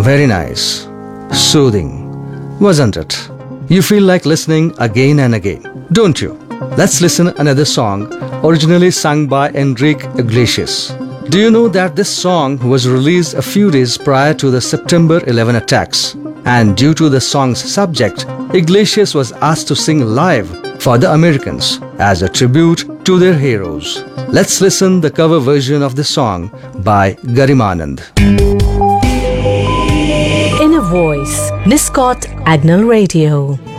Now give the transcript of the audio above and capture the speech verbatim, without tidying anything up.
Very nice. Soothing, wasn't it? You feel like listening again and again, don't you? Let's listen another song originally sung by Enrique Iglesias. Do you know that this song was released a few days prior to the September eleventh attacks? And due to the song's subject, Iglesias was asked to sing live for the Americans as a tribute to their heroes. Let's listen the cover version of the song by Garimanand. Inner Voice, Niscot Agnel Radio.